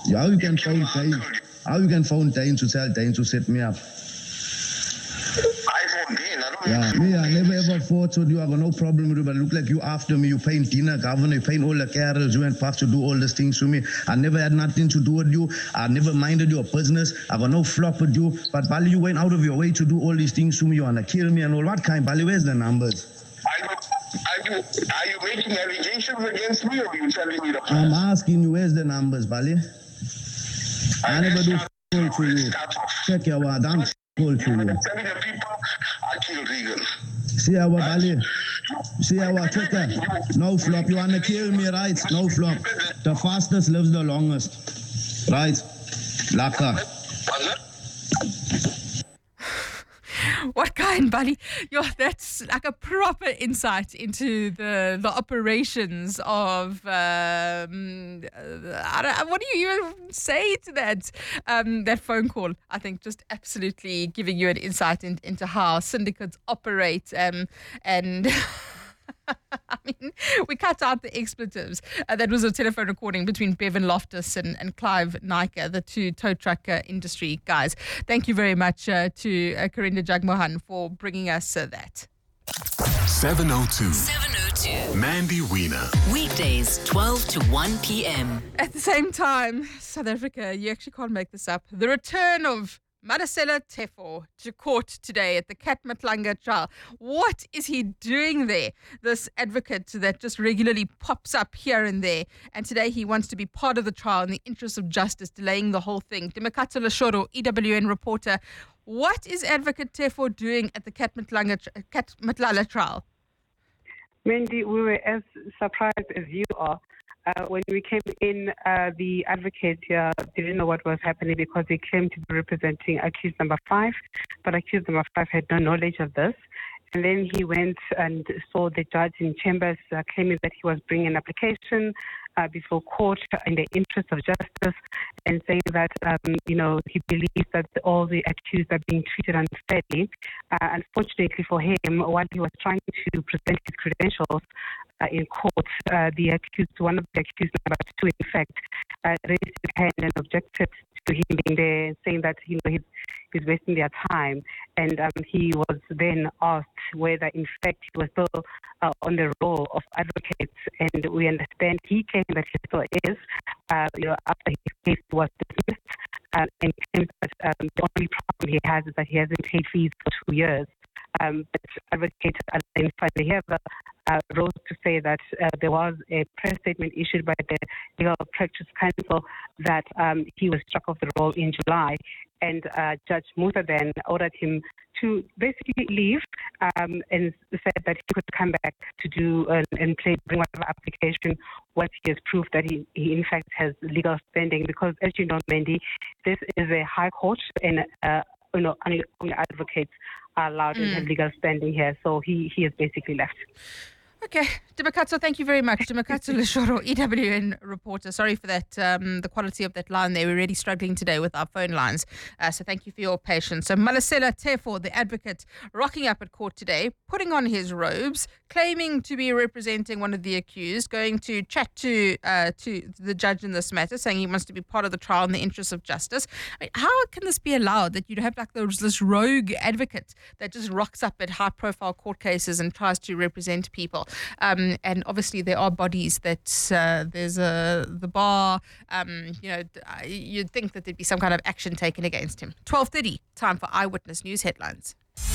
How you can phone Dane? How you can phone Dane to tell Dane to set me up? I phone Dane. I don't Me, I never ever fought with you. I got no problem with you, but look like you after me. You paying dinner, governor, you paying all the carols. You went back to do all these things to me. I never had nothing to do with you. I never minded your business. I got no flop with you. But Bali, you went out of your way to do all these things to me. You want to kill me and all. What kind? Bali, where's the numbers? Are you making allegations against me, or are you telling me the facts? I'm asking you, where's the numbers, Bali? I never do call to you. Check your word. I'm call to you. Telling the people I killed Regan. See our Bali. See our checker. No flop. You want to kill me, right? No flop. The fastest lives the longest. Right? Laka. What kind, buddy? That's like a proper insight into the operations of. What do you even say to that? That phone call, I think, just absolutely giving you an insight into how syndicates operate, and. I mean, we cut out the expletives. That was a telephone recording between Bevan Loftus and Clive Naicker, the two tow truck industry guys. Thank you very much to Karinda Jagmohan for bringing us that. 702. Mandy Wiener. Weekdays, 12 to 1 p.m. At the same time, South Africa, you actually can't make this up. The return of Madasela Tefo to court today at the Kat Matlanga trial. What is he doing there? This advocate that just regularly pops up here and there. And today he wants to be part of the trial in the interest of justice, delaying the whole thing. Dimakatso Leshoro, EWN reporter. What is Advocate Tefo doing at the Kat Matlala trial? Mandy, we were as surprised as you are. When we came in, the advocate didn't know what was happening because he claimed to be representing accused number 5, but accused number 5 had no knowledge of this. And then he went and saw the judge in chambers claiming that he was bringing an application before court in the interest of justice, and saying that, he believes that all the accused are being treated unfairly. Unfortunately for him, while he was trying to present his credentials in court, one of the accused, number 2, in fact, raised his hand and objected to him being there, saying that he's wasting their time. And he was then asked whether, in fact, he was still on the role of advocate. And we understand he claimed that he still is, after his case was dismissed, and claims that the only problem he has is that he hasn't paid fees for 2 years. But advocate Fadeheva wrote to say that there was a press statement issued by the Legal Practice Council that he was struck off the roll in July, and Judge Musa then ordered him to basically leave and said that he could come back to do and bring whatever application once he has proved that he in fact has legal standing. Because, as you know, Mandy, this is a high court, and only advocates are allowed and have legal standing here. So he has basically left. Okay, Dimakatso, thank you very much. Dimakatso Leshoro, EWN reporter. Sorry for that, the quality of that line there. We're really struggling today with our phone lines. So thank you for your patience. So Madasela Tefo, the advocate, rocking up at court today, putting on his robes, claiming to be representing one of the accused, going to chat to the judge in this matter, saying he wants to be part of the trial in the interest of justice. I mean, how can this be allowed, that you'd have like this rogue advocate that just rocks up at high-profile court cases and tries to represent people? And obviously there are bodies that there's the bar, you'd think that there'd be some kind of action taken against him. 12:30, time for Eyewitness News headlines.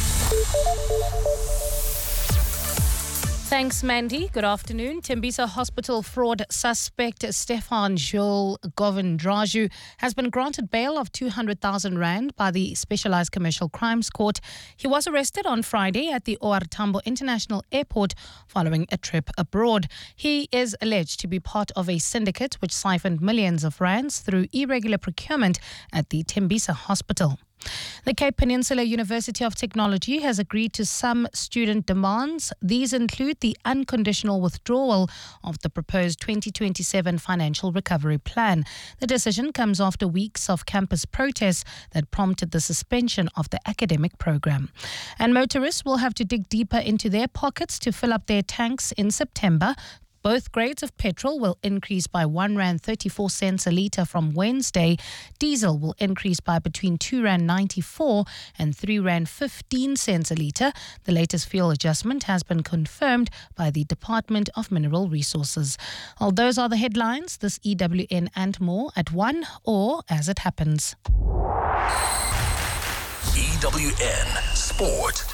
Thanks, Mandy. Good afternoon. Tembisa Hospital fraud suspect Stefan Joel Govindraju has been granted bail of 200,000 rand by the Specialized Commercial Crimes Court. He was arrested on Friday at the OR Tambo International Airport following a trip abroad. He is alleged to be part of a syndicate which siphoned millions of rands through irregular procurement at the Tembisa Hospital. The Cape Peninsula University of Technology has agreed to some student demands. These include the unconditional withdrawal of the proposed 2027 financial recovery plan. The decision comes after weeks of campus protests that prompted the suspension of the academic program. And motorists will have to dig deeper into their pockets to fill up their tanks in September Both grades of petrol will increase by R1.34 a litre from Wednesday. Diesel will increase by between R2.94 and R3.15 a litre. The latest fuel adjustment has been confirmed by the Department of Mineral Resources. Well, those are the headlines. This EWN and more at 1 or as it happens. EWN Sport.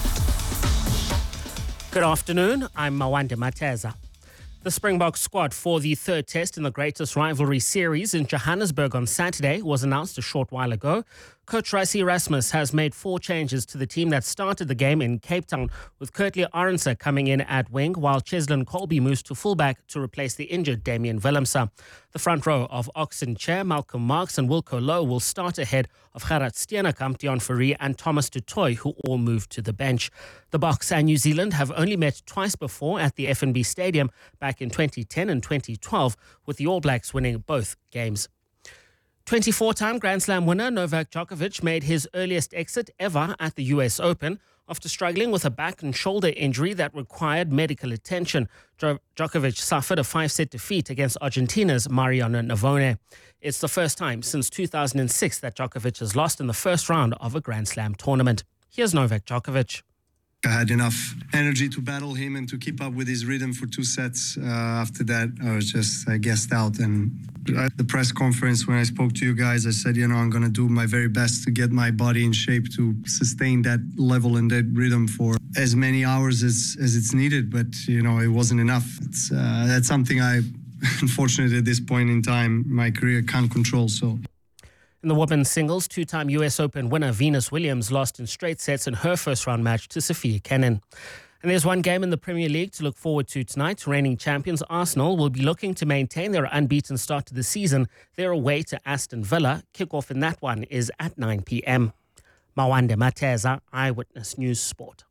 Good afternoon, I'm Mawande Mateza. The Springboks squad for the third test in the greatest rivalry series in Johannesburg on Saturday was announced a short while ago. Coach Rassie Erasmus has made 4 changes to the team that started the game in Cape Town, with Kurtley Arendse coming in at wing, while Cheslin Colby moves to fullback to replace the injured Damian Willemse. The front row of Oxen Chair, Malcolm Marx and Wilco Lowe will start ahead of Gerard Steenekamp, Dion Fourie and Thomas du Toit, who all moved to the bench. The Boks and New Zealand have only met twice before at the FNB Stadium back in 2010 and 2012, with the All Blacks winning both games. 24-time Grand Slam winner Novak Djokovic made his earliest exit ever at the US Open after struggling with a back and shoulder injury that required medical attention. Djokovic suffered a 5-set defeat against Argentina's Mariano Navone. It's the first time since 2006 that Djokovic has lost in the first round of a Grand Slam tournament. Here's Novak Djokovic. I had enough energy to battle him and to keep up with his rhythm for 2 sets. After that, I was just gassed out. And at the press conference, when I spoke to you guys, I said, I'm going to do my very best to get my body in shape to sustain that level and that rhythm for as many hours as it's needed. But, it wasn't enough. That's something I, unfortunately, at this point in time, my career can't control. So. In the women's singles, 2-time US Open winner Venus Williams lost in straight sets in her first-round match to Sophia Kenin. And there's one game in the Premier League to look forward to tonight. Reigning champions Arsenal will be looking to maintain their unbeaten start to the season. They're away to Aston Villa. Kickoff in that one is at 9 p.m. Mawande Mateza, Eyewitness News Sport.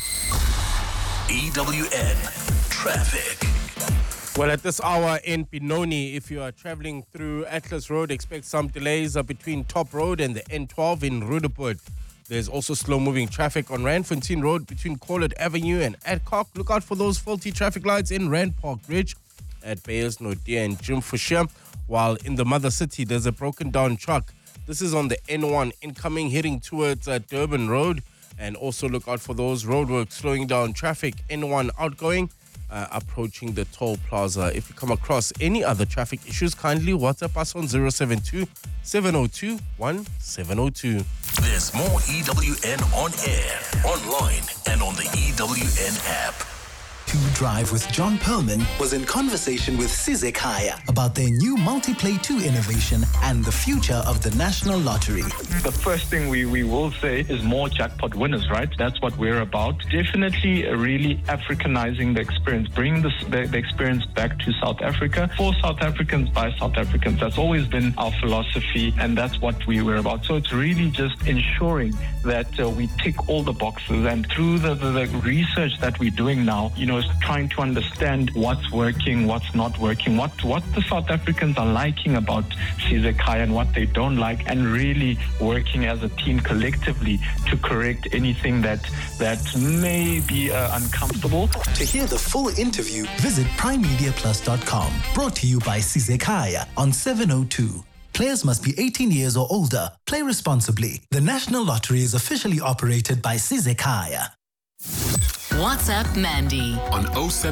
EWN Traffic. Well, at this hour in Benoni, if you are traveling through Atlas Road, expect some delays between Top Road and the N12 in Roodepoort. There's also slow-moving traffic on Randfontein Road between Corlett Avenue and Adcock. Look out for those faulty traffic lights in Rand Park Ridge at Bayers, Nordia and Jim Fisher. While in the Mother City, there's a broken-down truck. This is on the N1 incoming, heading towards Durban Road. And also look out for those roadworks slowing down traffic. N1 outgoing. Approaching the toll plaza. If you come across any other traffic issues, kindly WhatsApp us on 072-702-1702. There's more EWN on air, online, and on the EWN app. To Drive with John Perlman was in conversation with Sizek Haya about their new Multiplay 2 innovation and the future of the National Lottery. The first thing we will say is more jackpot winners, right? That's what we're about. Definitely really Africanizing the experience, bringing the experience back to South Africa for South Africans by South Africans. That's always been our philosophy, and that's what we were about. So it's really just ensuring that we tick all the boxes, and through the research that we're doing now, trying to understand what's working, what's not working, what the South Africans are liking about Sizek Haya and what they don't like, and really working as a team collectively to correct anything that may be uncomfortable. To hear the full interview, visit primemediaplus.com. Brought to you by Sizek Haya on 702. Players must be 18 years or older. Play responsibly. The National Lottery is officially operated by Sizek Haya. WhatsApp Mandy on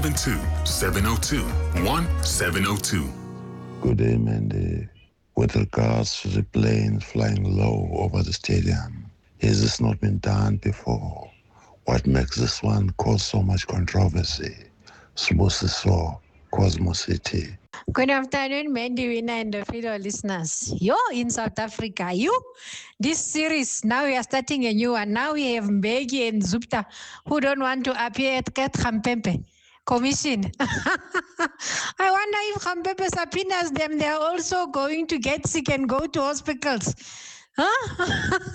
072-702-1702. Good day, Mandy. With regards to the planes flying low over the stadium, has this not been done before? What makes this one cause so much controversy? Sibusiso, Cosmo City. Good afternoon, Mandy Wina and the fellow listeners. You're in South Africa. This series, now we are starting a new one. Now we have Mbeki and Zupta who don't want to appear at Kat Khampepe Commission. I wonder if Khampepe subpoenas them, they're also going to get sick and go to hospitals. Huh?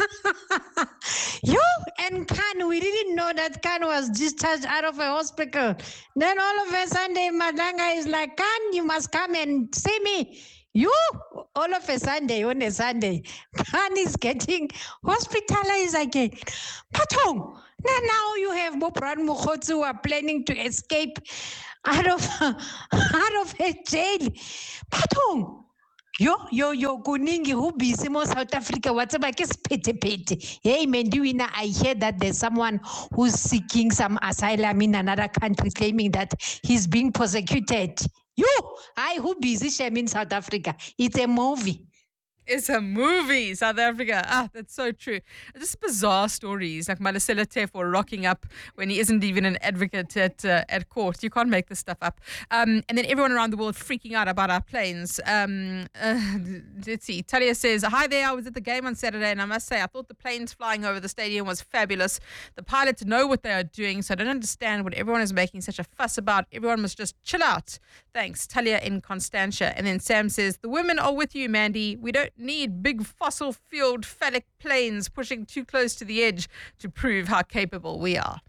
And Khan, we didn't know that Khan was discharged out of a hospital. Then all of a sudden, Madanga is like, Khan, you must come and see me. All of a Sunday, on a Sunday, Khan is getting hospitalized again. Patong, now you have Bopran Mukhotsu who are planning to escape out of her jail. Patong. Yo, kuningi who busy mo South Africa, whatever kes pete. Hey, Mendiwina, I hear that there's someone who's seeking some asylum in another country claiming that he's being persecuted. Who busy shame in South Africa? It's a movie. It's a movie, South Africa. That's so true. Just bizarre stories like Malesela Tefo rocking up when he isn't even an advocate at court. You can't make this stuff up. And then everyone around the world freaking out about our planes. Let's see. Talia says, hi there. I was at the game on Saturday and I must say I thought the planes flying over the stadium was fabulous. The pilots know what they are doing, so I don't understand what everyone is making such a fuss about. Everyone must just chill out. Thanks. Talia in Constantia. And then Sam says, the women are with you, Mandy. We don't need big fossil-fueled phallic planes pushing too close to the edge to prove how capable we are.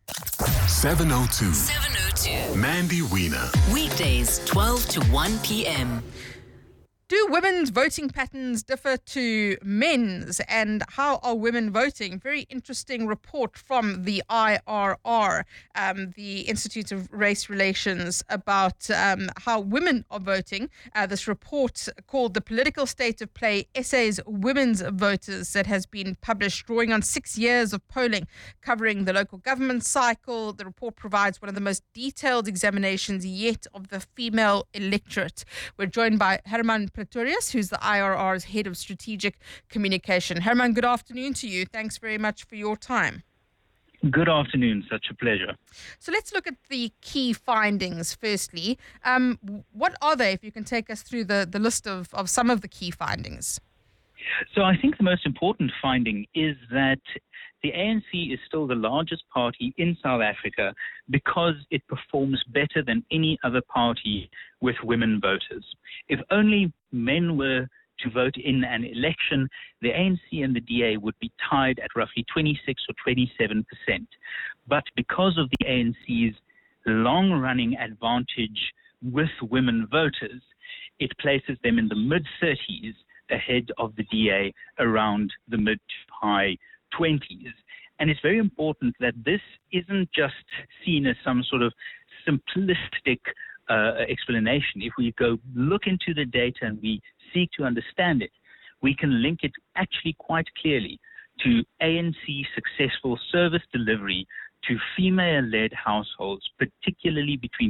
702. Mandy Wiener. Weekdays, 12 to 1 p.m. Do women's voting patterns differ to men's, and how are women voting? Very interesting report from the IRR, the Institute of Race Relations, about how women are voting. This report called The Political State of Play, Essays Women's Voters, that has been published, drawing on 6 years of polling, covering the local government cycle. The report provides one of the most detailed examinations yet of the female electorate. We're joined by Herman Pretorius, who's the IRR's head of strategic communication. Herman, good afternoon to you. Thanks very much for your time. Good afternoon. Such a pleasure. So let's look at the key findings firstly. What are they, if you can take us through the list of some of the key findings? So I think the most important finding is that the ANC is still the largest party in South Africa because it performs better than any other party with women voters. If only men were to vote in an election, the ANC and the DA would be tied at roughly 26 or 27%. But because of the ANC's long-running advantage with women voters, it places them in the mid-30s ahead of the DA around the mid to high 20s. And it's very important that this isn't just seen as some sort of simplistic explanation. If we go look into the data and we seek to understand it, we can link it actually quite clearly to ANC successful service delivery to female-led households, particularly between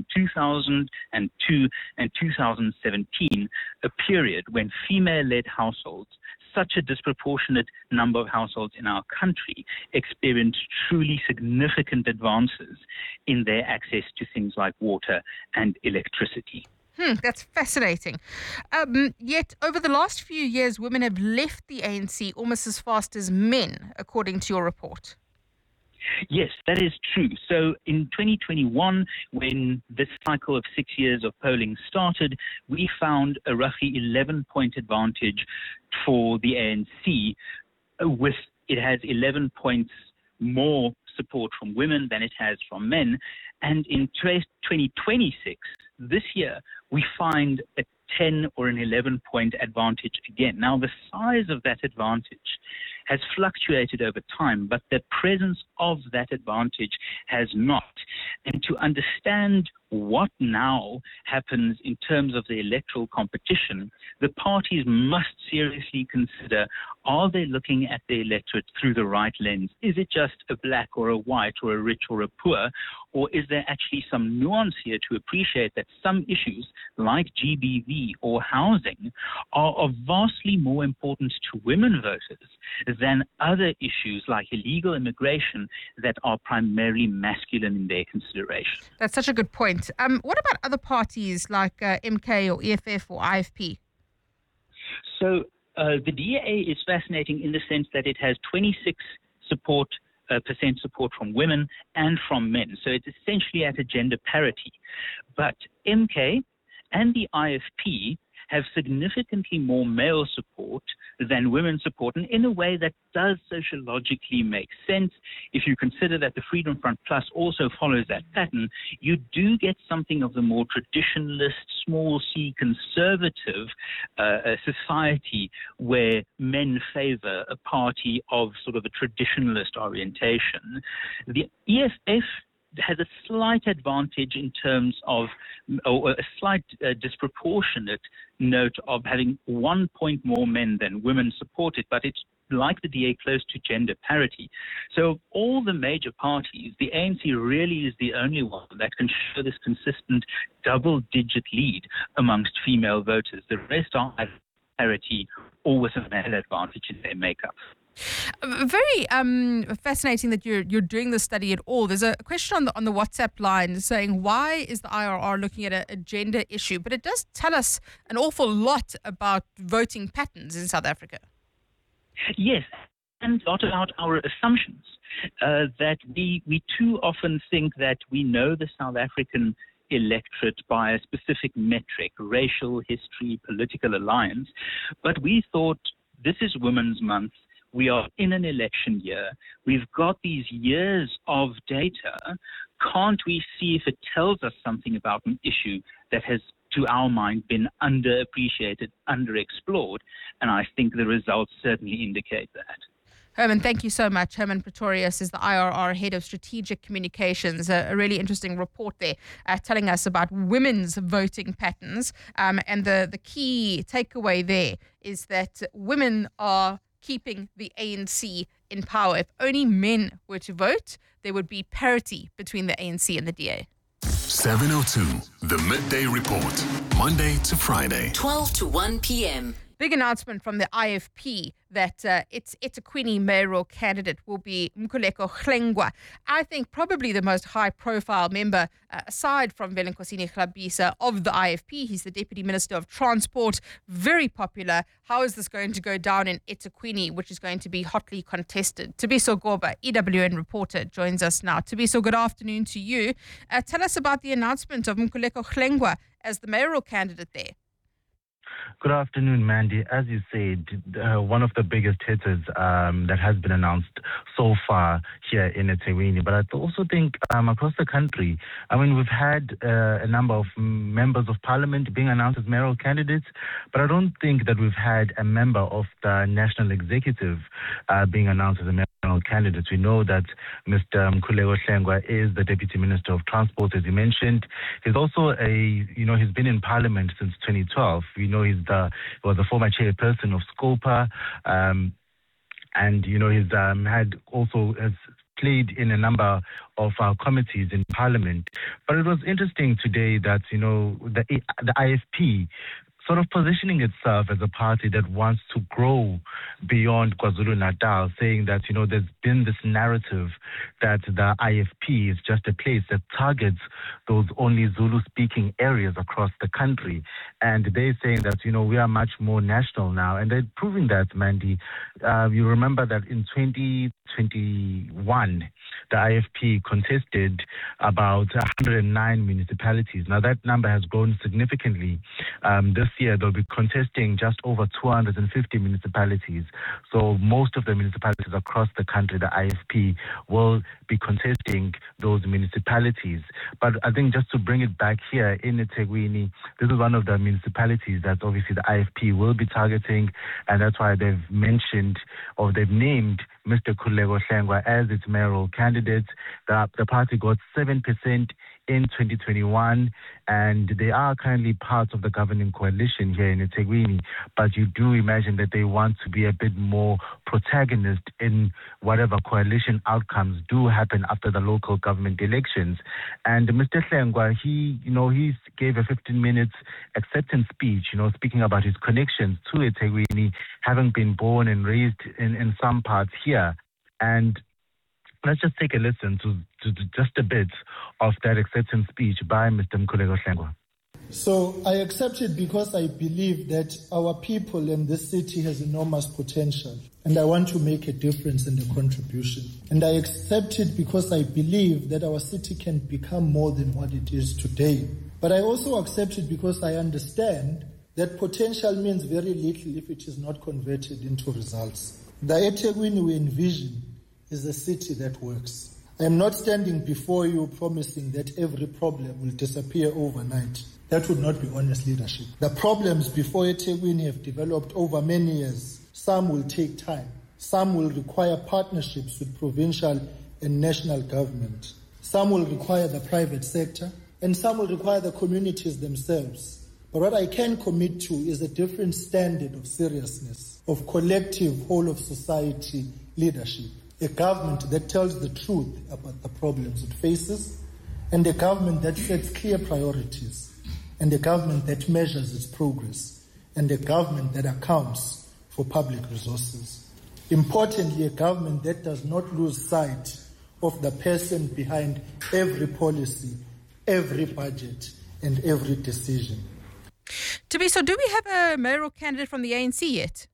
2002 and 2017, a period when female-led households, such a disproportionate number of households in our country, experienced truly significant advances in their access to things like water and electricity. That's fascinating. Yet, over the last few years, women have left the ANC almost as fast as men, according to your report. Yes, that is true. So in 2021, when this cycle of 6 years of polling started, we found a roughly 11-point advantage for the ANC. It has 11 points more support from women than it has from men. And in 2026, this year, we find a 10 or an 11-point advantage again. Now, the size of that advantage has fluctuated over time, but the presence of that advantage has not. And to understand what now happens in terms of the electoral competition, the parties must seriously consider, are they looking at the electorate through the right lens? Is it just a black or a white or a rich or a poor? Or is there actually some nuance here to appreciate that some issues like GBV or housing are of vastly more importance to women voters than other issues like illegal immigration that are primarily masculine in their consideration? That's such a good point. What about other parties like MK or EFF or IFP? So the DA is fascinating in the sense that it has 26% support from women and from men. So it's essentially at a gender parity. But MK and the IFP have significantly more male support than women support, and in a way that does sociologically make sense. If you consider that the Freedom Front Plus also follows that pattern, you do get something of the more traditionalist, small c conservative society where men favor a party of sort of a traditionalist orientation. The EFF has a slight advantage in terms of, or a slight disproportionate note of having 1 point more men than women support it, but it's like the DA close to gender parity. So all the major parties, the ANC really is the only one that can show this consistent double-digit lead amongst female voters. The rest are at parity or with a male advantage in their makeup. Very fascinating that you're doing this study at all. There's a question on the WhatsApp line saying, why is the IRR looking at a gender issue? But it does tell us an awful lot about voting patterns in South Africa. Yes, and a lot about our assumptions, that we too often think that we know the South African electorate by a specific metric, racial, history, political alliance, but we thought this is Women's Month. We are in an election year. We've got these years of data. Can't we see if it tells us something about an issue that has, to our mind, been underappreciated, underexplored? And I think the results certainly indicate that. Herman, thank you so much. Herman Pretorius is the IRR Head of Strategic Communications. A really interesting report there telling us about women's voting patterns. And the key takeaway there is that women are keeping the ANC in power. If only men were to vote, there would be parity between the ANC and the DA. 7:02, the Midday Report, Monday to Friday. 12 to 1 p.m. Big announcement from the IFP that its eThekwini mayoral candidate will be Mkhuleko Hlengwa. I think probably the most high-profile member, aside from Velenkosini Hlabisa, of the IFP. He's the Deputy Minister of Transport, very popular. How is this going to go down in eThekwini, which is going to be hotly contested? Tabiso Goba, EWN reporter, joins us now. Tabiso, good afternoon to you. Tell us about the announcement of Mkhuleko Hlengwa as the mayoral candidate there. Good afternoon, Mandy. As you said, one of the biggest hitters that has been announced so far here in eThekwini. But I also think across the country, I mean, we've had a number of members of parliament being announced as mayoral candidates, but I don't think that we've had a member of the national executive being announced as a mayoral candidate. We know that Mr. Mkhuleko Hlengwa is the Deputy Minister of Transport, as you mentioned. He's also he's been in parliament since 2012. We know he was a former chairperson of Scopa, and he's has played in a number of committees in parliament. But it was interesting today that the IFP sort of positioning itself as a party that wants to grow beyond KwaZulu-Natal, saying that, there's been this narrative that the IFP is just a place that targets those only Zulu-speaking areas across the country. And they're saying that, we are much more national now. And they're proving that, Mandy. You remember that in 2021, the IFP contested about 109 municipalities. Now, that number has grown significantly. This year, they'll be contesting just over 250 municipalities. So most of the municipalities across the country, the IFP will be contesting those municipalities. But I think just to bring it back here in eThekwini, this is one of the municipalities that obviously the IFP will be targeting, and that's why they've mentioned or they've named Mr. Mkhuleko Hlengwa as its mayoral candidate. The party got 7% in 2021, and they are currently part of the governing coalition here in eThekwini. But you do imagine that they want to be a bit more protagonist in whatever coalition outcomes do happen after the local government elections. And Mr. Hlengwa, he gave a 15-minute acceptance speech, speaking about his connections to eThekwini, having been born and raised in some parts here. And let's just take a listen to just a bit of that acceptance speech by Mr. Mkhuleko Hlengwa. So I accepted because I believe that our people in this city has enormous potential, and I want to make a difference and a contribution. And I accepted because I believe that our city can become more than what it is today. But I also accepted because I understand that potential means very little if it is not converted into results. The eThekwini we envision is a city that works. I am not standing before you promising that every problem will disappear overnight. That would not be honest leadership. The problems before eThekwini have developed over many years. Some will take time. Some will require partnerships with provincial and national government. some will require the private sector, and some will require the communities themselves. But what I can commit to is a different standard of seriousness, of collective whole of society leadership. A government that tells the truth about the problems it faces, and a government that sets clear priorities, and a government that measures its progress, and a government that accounts for public resources. Importantly, a government that does not lose sight of the person behind every policy, every budget, and every decision. Tabiso, do we have a mayoral candidate from the ANC yet?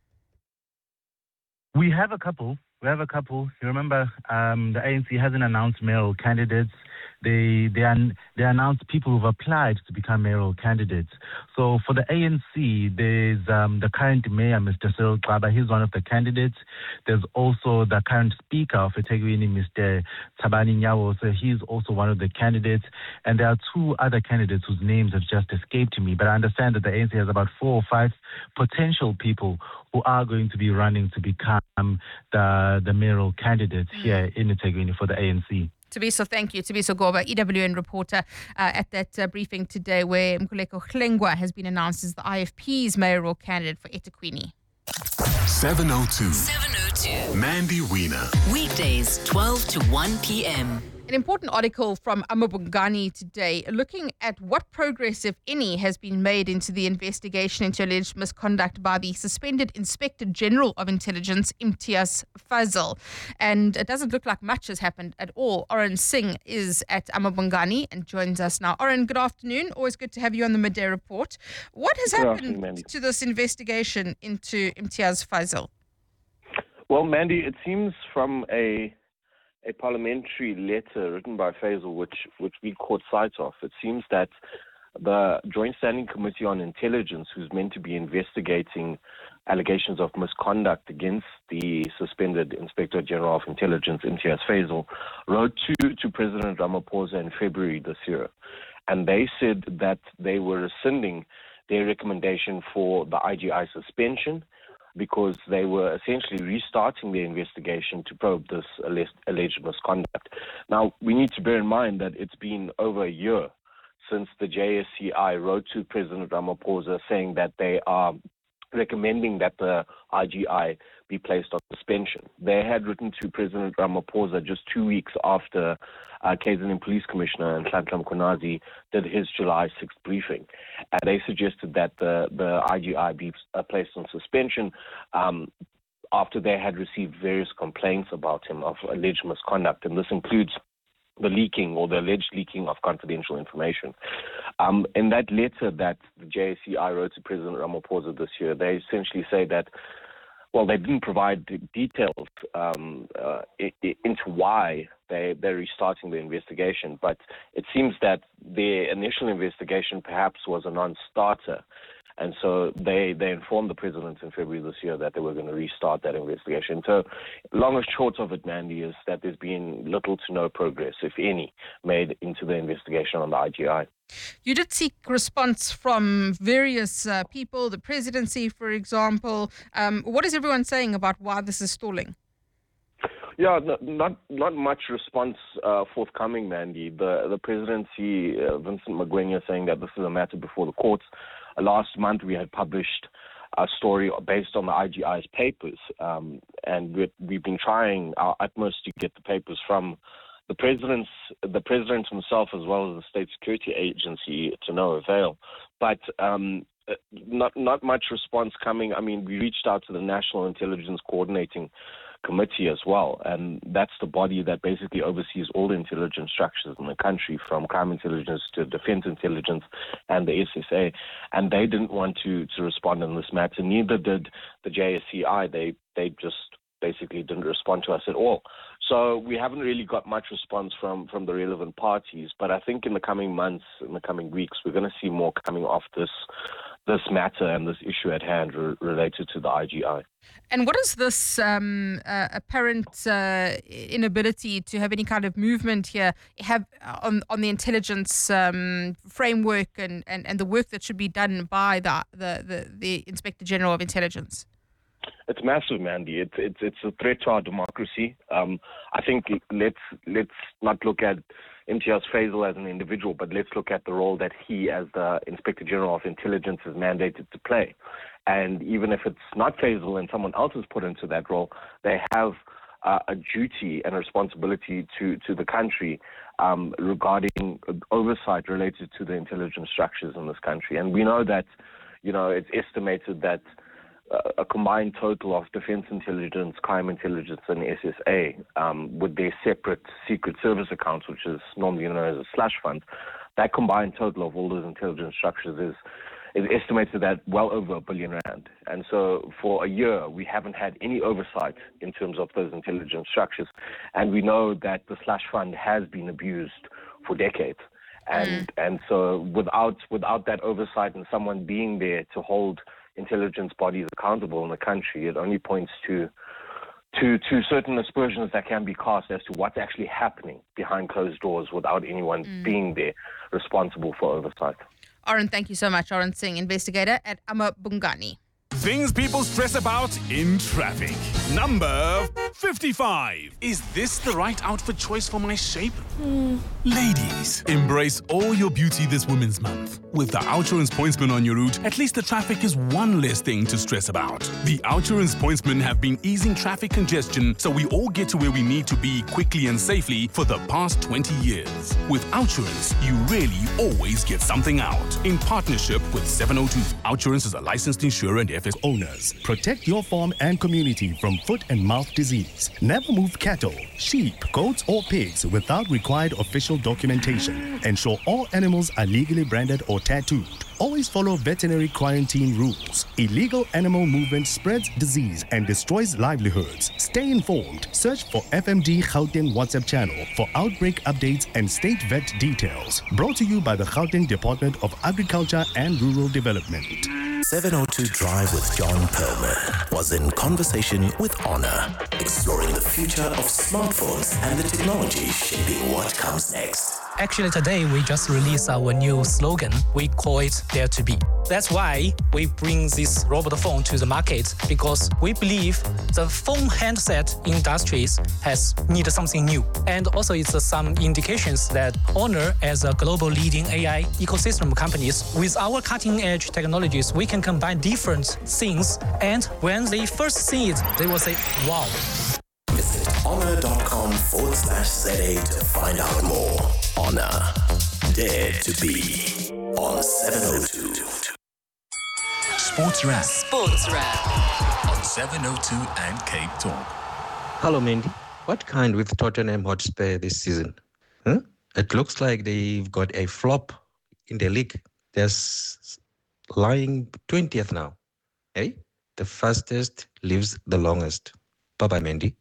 We have a couple. You remember, the ANC hasn't announced mayoral candidates. They announced people who've applied to become mayoral candidates. So for the ANC, there's the current mayor, Mr. Cyril Xaba. He's one of the candidates. There's also the current speaker of eThekwini, Mr. Thabani Nyawo. So he's also one of the candidates. And there are two other candidates whose names have just escaped me. But I understand that the ANC has about 4 or 5 potential people who are going to be running to become the mayoral candidates here in eThekwini for the ANC. Tabiso, thank you. Tabiso Goba, EWN reporter at that briefing today where Mkhuleko Hlengwa has been announced as the IFP's mayoral candidate for eThekwini. 702. Mandy Wiener. Weekdays, 12 to 1 p.m. An important article from Amabungani today looking at what progress, if any, has been made into the investigation into alleged misconduct by the suspended Inspector General of Intelligence, Imtiaz Fazil. And it doesn't look like much has happened at all. Oren Singh is at Amabungani and joins us now. Oren, good afternoon. Always good to have you on the Midday Report. What has happened to this investigation into Imtiaz Fazil? Well, Mandy, it seems from a parliamentary letter written by Faisal, which we caught sight of, it seems that the Joint Standing Committee on Intelligence, who's meant to be investigating allegations of misconduct against the suspended Inspector General of Intelligence, Imtiaz Fazil, wrote to President Ramaphosa in February this year. And they said that they were rescinding their recommendation for the IGI suspension because they were essentially restarting their investigation to probe this alleged misconduct. Now, we need to bear in mind that it's been over a year since the JSCI wrote to President Ramaphosa saying that they are recommending that the IGI be placed on suspension. They had written to President Ramaphosa just 2 weeks after KZN Police Commissioner Nhlanhla Mkhwanazi did his July 6th briefing. And they suggested that the IGI be placed on suspension after they had received various complaints about him of alleged misconduct. And this includes the leaking or the alleged leaking of confidential information. In that letter that the JSCI wrote to President Ramaphosa this year, they essentially say that, well, they didn't provide details into why they're restarting the investigation, but it seems that their initial investigation perhaps was a non-starter. And so they informed the president in February this year that they were going to restart that investigation. So long and short of it, Mandy, is that there's been little to no progress, if any, made into the investigation on the IGI. You did seek response from various people, the presidency, for example. What is everyone saying about why this is stalling? Yeah, not much response forthcoming, Mandy. The presidency, Vincent Magwenya, saying that this is a matter before the courts. Last month, we had published a story based on the IGI's papers, and we've been trying our utmost to get the papers from the president himself as well as the State Security Agency to no avail. But not much response coming. I mean, we reached out to the National Intelligence Coordinating Committee as well, and that's the body that basically oversees all the intelligence structures in the country, from crime intelligence to defense intelligence and the SSA, and they didn't want to respond in this matter. Neither did the JSCI. They just basically didn't respond to us at all. So we haven't really got much response from the relevant parties, but I think in the coming months, in the coming weeks, we're going to see more coming off this matter and this issue at hand related to the IGI. And what is this apparent inability to have any kind of movement here have on the intelligence framework and the work that should be done by the Inspector General of Intelligence? It's massive, Mandy. It's a threat to our democracy. I think let's not look at Imtiaz Faisal as an individual, but let's look at the role that he, as the Inspector General of Intelligence, is mandated to play. And even if it's not Faisal and someone else is put into that role, they have a duty and a responsibility to the country regarding oversight related to the intelligence structures in this country. And we know that, it's estimated that a combined total of defense intelligence, crime intelligence, and SSA, with their separate secret service accounts, which is normally known as a slush fund, that combined total of all those intelligence structures is estimated at well over R1 billion. And so for a year, we haven't had any oversight in terms of those intelligence structures. And we know that the slush fund has been abused for decades. And so without that oversight and someone being there to hold intelligence bodies accountable in the country, it only points to certain aspersions that can be cast as to what's actually happening behind closed doors without anyone being there responsible for oversight. Oren, thank you so much. Oren Singh, investigator at Amma Bungani. Things people stress about in traffic. Number 55. Is this the right outfit choice for my shape? Ladies, embrace all your beauty this Women's Month. With the Outsurance Pointsman on your route, at least the traffic is one less thing to stress about. The Outsurance Pointsmen have been easing traffic congestion so we all get to where we need to be quickly and safely for the past 20 years. With Outsurance, you really always get something out. In partnership with 702, Outsurance is a licensed insurer and FS owners. Protect your farm and community from foot and mouth disease. Never move cattle, sheep, goats, or pigs without required official documentation. Ensure all animals are legally branded or tattooed. Always follow veterinary quarantine rules. Illegal animal movement spreads disease and destroys livelihoods. Stay informed. Search for FMD Gauteng WhatsApp channel for outbreak updates and state vet details. Brought to you by the Gauteng Department of Agriculture and Rural Development. 702 Drive with John Perlman was in conversation with Honor, exploring the future of smartphones and the technology shaping what comes next. Actually, today we just released our new slogan. We call it Dare to Be. That's why we bring this robot phone to the market, because we believe the phone handset industries has needed something new. And also it's some indications that Honor, as a global leading AI ecosystem companies, with our cutting edge technologies, we can combine different things. And when they first see it, they will say, wow. Visit honor.com/ZA to find out more. Honor, Dare to Be on 702. Sports Wrap. Sports Wrap on 702 and Cape Talk. Hello, Mandy. What kind with Tottenham Hotspur this season? It looks like they've got a flop in the league. They're lying 20th now. Hey, the fastest lives the longest. Bye-bye, Mandy.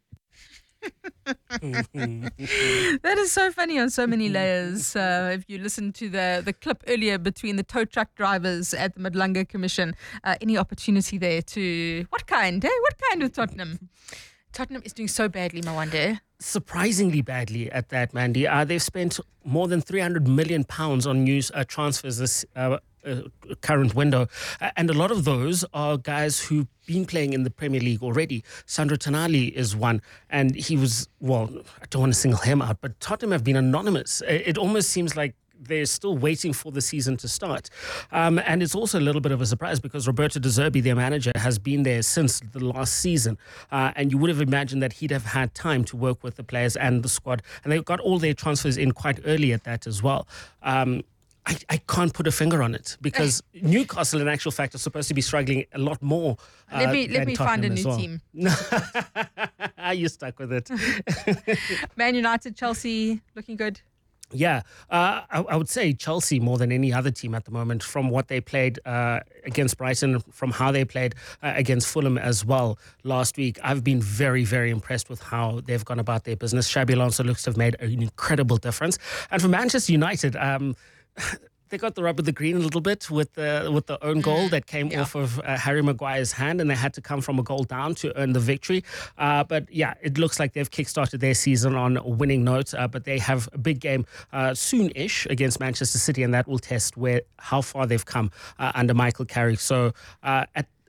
That is so funny on so many layers. If you listen to the clip earlier between the tow truck drivers at the Madlanga Commission, any opportunity there to... What kind with Tottenham? Tottenham is doing so badly, Mawande. Surprisingly badly at that, Mandy. They've spent more than £300 million on new transfers this current window. And a lot of those are guys who've been playing in the Premier League already. Sandro Tonali is one. And he was, well, I don't want to single him out, but Tottenham have been anonymous. It almost seems like they're still waiting for the season to start. And it's also a little bit of a surprise because Roberto De Zerbi, their manager, has been there since the last season. And you would have imagined that he'd have had time to work with the players and the squad. And they got all their transfers in quite early at that as well. I can't put a finger on it because Newcastle, in actual fact, are supposed to be struggling a lot more. Let me find a new team. You're stuck with it. Man United, Chelsea, looking good. Yeah, I would say Chelsea more than any other team at the moment, from what they played against Brighton, from how they played against Fulham as well last week. I've been very, very impressed with how they've gone about their business. Xabi Alonso looks to have made an incredible difference. And for Manchester United, they got the rub of the green a little bit with the own goal that came off of Harry Maguire's hand, and they had to come from a goal down to earn the victory. But yeah, it looks like they've kickstarted their season on a winning note, but they have a big game soon-ish against Manchester City, and that will test how far they've come under Michael Carrick. So at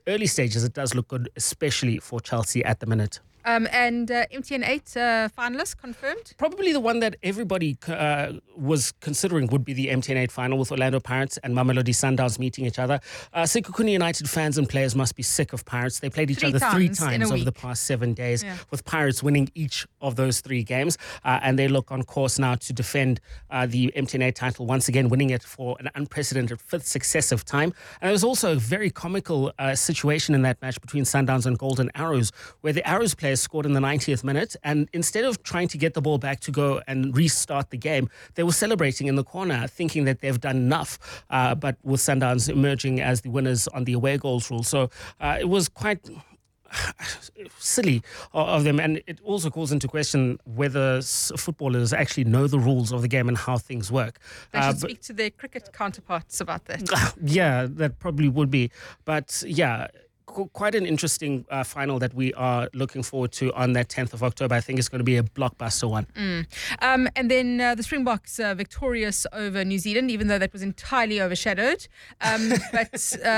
early stages, it does look good, especially for Chelsea at the minute. And MTN 8 finalists confirmed? Probably the one that everybody was considering would be the MTN 8 final, with Orlando Pirates and Mamelodi Sundowns meeting each other. Sekhukhune United fans and players must be sick of Pirates. They played each other three times over the past 7 days, with Pirates winning each of those 3 games. And they look on course now to defend the MTN 8 title, once again winning it for an unprecedented 5th successive time. And there was also a very comical situation in that match between Sundowns and Golden Arrows, where the Arrows players scored in the 90th minute, and instead of trying to get the ball back to go and restart the game, they were celebrating in the corner, thinking that they've done enough, but with Sundowns emerging as the winners on the away goals rule. So it was quite silly of them, and it also calls into question whether footballers actually know the rules of the game and how things work. They should speak to their cricket counterparts about that. Yeah, that probably would be. But yeah, quite an interesting final that we are looking forward to on that 10th of October. I think it's going to be a blockbuster one. And then the Springboks victorious over New Zealand, even though that was entirely overshadowed. But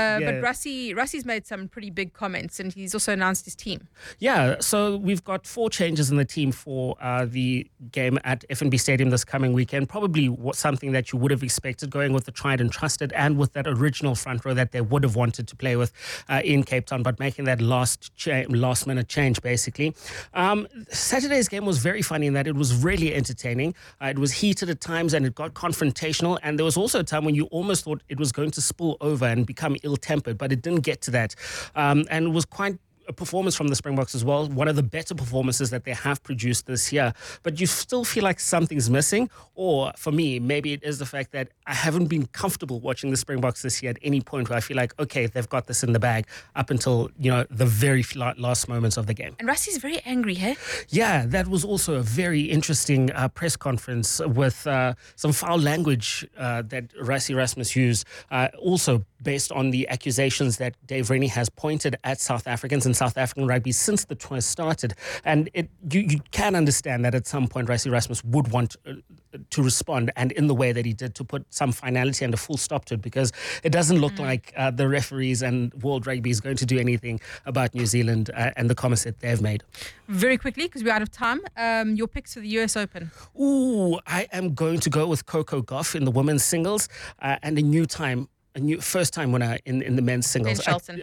Rassie's made some pretty big comments, and he's also announced his team. Yeah, so we've got 4 changes in the team for the game at FNB Stadium this coming weekend. Probably something that you would have expected, going with the tried and trusted and with that original front row that they would have wanted to play with in Cape Town, but making that last minute change, basically. Saturday's game was very funny in that it was really entertaining. It was heated at times and it got confrontational, and there was also a time when you almost thought it was going to spill over and become ill-tempered, but it didn't get to that. And it was quite a performance from the Springboks as well, one of the better performances that they have produced this year. But you still feel like something's missing, or for me, maybe it is the fact that I haven't been comfortable watching the Springboks this year at any point where I feel like, okay, they've got this in the bag up until, the very last moments of the game. And Rassie's very angry, hey? Yeah, that was also a very interesting press conference with some foul language that Rassie Erasmus used, also based on the accusations that Dave Rennie has pointed at South Africans and South African rugby since the tour started. And you can understand that at some point Rassie Erasmus would want to respond, and in the way that he did, to put some finality and a full stop to it, because it doesn't look like the referees and World Rugby is going to do anything about New Zealand and the comments that they've made. Very quickly, because we're out of time, your picks for the US Open. Ooh, I am going to go with Coco Gauff in the women's singles and a new first-time winner in the men's singles. Ben Shelton.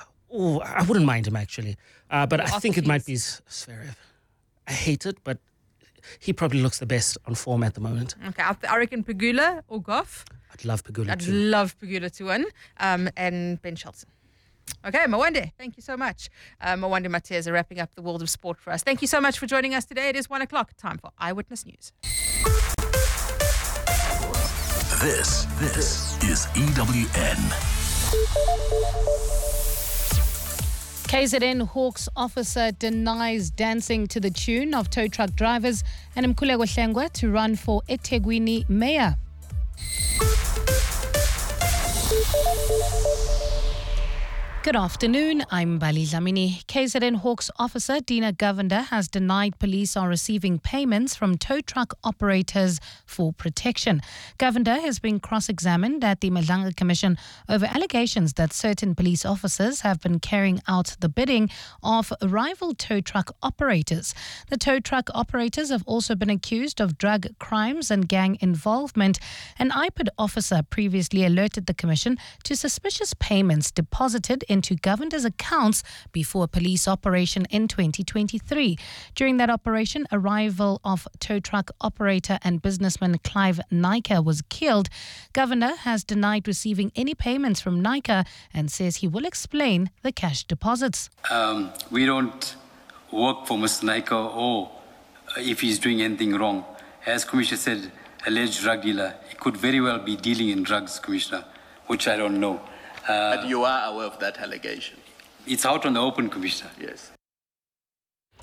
I wouldn't mind him, actually. But I think it might be Zverev. I hate it, but he probably looks the best on form at the moment. Okay, I reckon Pegula or Gauff. I'd love Pegula I'd love Pegula to win. And Ben Shelton. Okay, Mawande, thank you so much. Mawande Mateza wrapping up the world of sport for us. Thank you so much for joining us today. It is 1 o'clock, time for Eyewitness News. This is EWN. KZN Hawks officer denies dancing to the tune of tow truck drivers, and Mkhuleko Hlengwa to run for eThekwini mayor. Good afternoon, I'm Bali Dlamini. KZN Hawks officer Dina Govender has denied police are receiving payments from tow truck operators for protection. Govender has been cross-examined at the Madlanga Commission over allegations that certain police officers have been carrying out the bidding of rival tow truck operators. The tow truck operators have also been accused of drug crimes and gang involvement. An IPID officer previously alerted the Commission to suspicious payments deposited into Govender's accounts before a police operation in 2023. During that operation, a rival of tow truck operator and businessman Clive Nyka was killed. Govender has denied receiving any payments from Nyka and says he will explain the cash deposits. We don't work for Mr. Nyka or if he's doing anything wrong. As Commissioner said, alleged drug dealer, he could very well be dealing in drugs, Commissioner, which I don't know. But you are aware of that allegation? It's out on the open, Commissioner. Yes.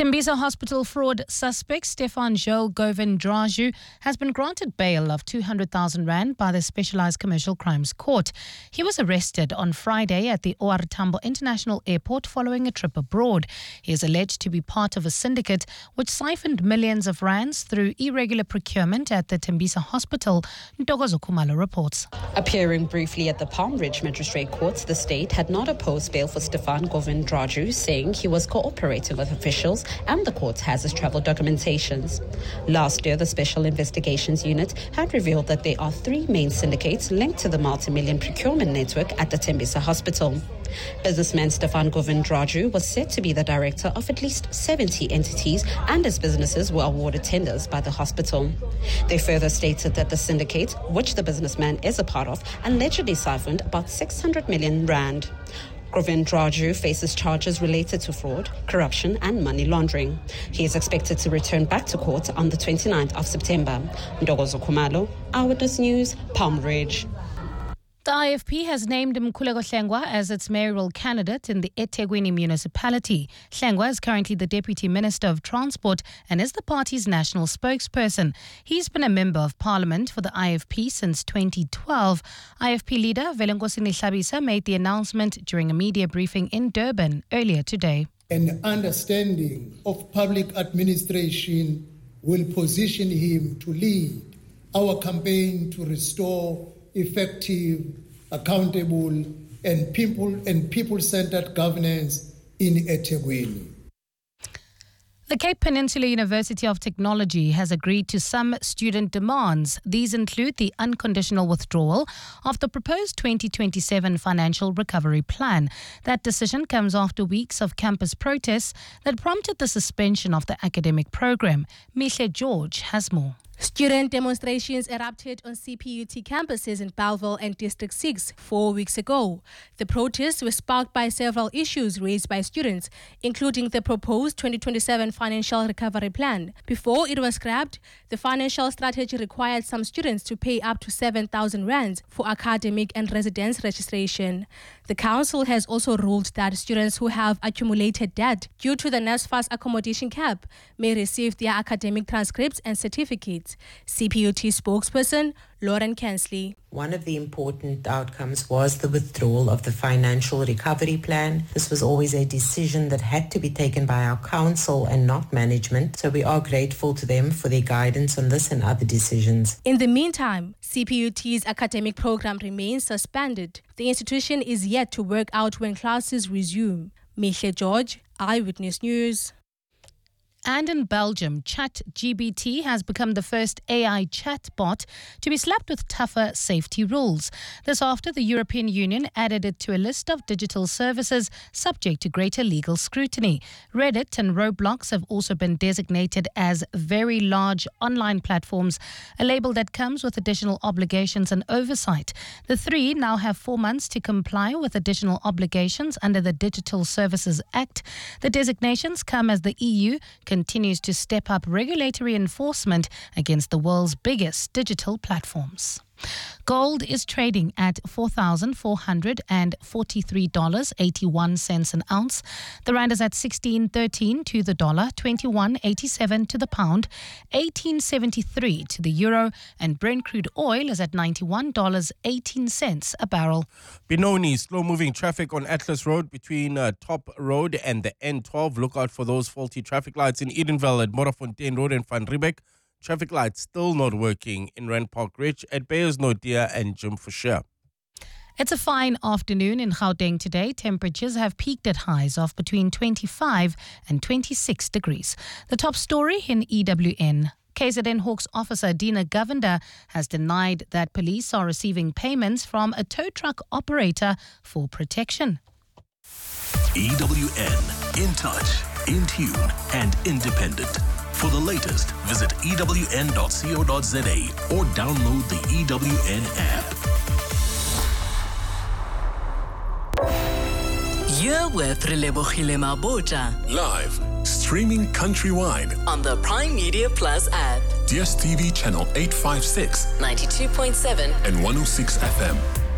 Tembisa Hospital fraud suspect Stefan Joel Govindraju has been granted bail of 200,000 rand by the Specialized Commercial Crimes Court. He was arrested on Friday at the OR Tambo International Airport following a trip abroad. He is alleged to be part of a syndicate which siphoned millions of rands through irregular procurement at the Tembisa Hospital. Ntokozo Khumalo reports. Appearing briefly at the Palm Ridge Magistrate Court, the state had not opposed bail for Stefan Govindraju, saying he was cooperating with officials and the court has his travel documentations. Last year, the Special Investigations Unit had revealed that there are 3 main syndicates linked to the multi-million procurement network at the Tembisa Hospital. Businessman Stefan Govindraju was said to be the director of at least 70 entities, and his businesses were awarded tenders by the hospital. They further stated that the syndicate, which the businessman is a part of, allegedly siphoned about 600 million rand. Govindraju faces charges related to fraud, corruption and money laundering. He is expected to return back to court on the 29th of September. Ntokozo Khumalo, Eyewitness News, Palm Ridge. The IFP has named Mkhuleko Hlengwa as its mayoral candidate in the eThekwini municipality. Hlengwa is currently the Deputy Minister of Transport and is the party's national spokesperson. He's been a member of parliament for the IFP since 2012. IFP leader Velengosini Hlabisa made the announcement during a media briefing in Durban earlier today. An understanding of public administration will position him to lead our campaign to restore effective, accountable, and people-centered governance in eThekwini. The Cape Peninsula University of Technology has agreed to some student demands. These include the unconditional withdrawal of the proposed 2027 financial recovery plan. That decision comes after weeks of campus protests that prompted the suspension of the academic program. Mihle George has more. Student demonstrations erupted on CPUT campuses in Bellville and District 6 4 weeks ago. The protests were sparked by several issues raised by students, including the proposed 2027 financial recovery plan. Before it was scrapped, the financial strategy required some students to pay up to 7,000 rands for academic and residence registration. The council has also ruled that students who have accumulated debt due to the NSFAS accommodation cap may receive their academic transcripts and certificates. CPUT spokesperson Lauren Kensley. One of the important outcomes was the withdrawal of the financial recovery plan. This was always a decision that had to be taken by our council and not management, so we are grateful to them for their guidance on this and other decisions. In the meantime, CPUT's academic program remains suspended. The institution is yet to work out when classes resume. Mihle George, Eyewitness News. And in Belgium, ChatGPT has become the first AI chatbot to be slapped with tougher safety rules. This after the European Union added it to a list of digital services subject to greater legal scrutiny. Reddit and Roblox have also been designated as very large online platforms, a label that comes with additional obligations and oversight. The 3 now have 4 months to comply with additional obligations under the Digital Services Act. The designations come as the EU continues to step up regulatory enforcement against the world's biggest digital platforms. Gold is trading at $4,443.81 an ounce. The rand is at 16.13 to the dollar, 21.87 to the pound, 18.73 to the euro, and Brent crude oil is at $91.18 a barrel. Benoni, slow-moving traffic on Atlas Road between Top Road and the N12. Look out for those faulty traffic lights in Edenville at Morafontein Road and Van Riebeck. Traffic lights still not working in Rand Park Ridge at Beyersnodia and Jim Fisher. It's a fine afternoon in Gauteng today. Temperatures have peaked at highs of between 25 and 26 degrees. The top story in EWN. KZN Hawks officer Dina Govender has denied that police are receiving payments from a tow truck operator for protection. EWN, in touch, in tune and independent. For the latest, visit ewn.co.za or download the EWN app. You're with Relebohile Mabota. Live, streaming countrywide on the Prime Media Plus app. DSTV channel 856, 92.7 and 106 FM.